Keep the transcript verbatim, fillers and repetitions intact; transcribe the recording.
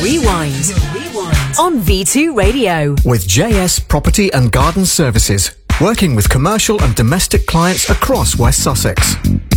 Rewind on V two Radio. With J S Property and Garden Services, working with commercial and domestic clients across West Sussex.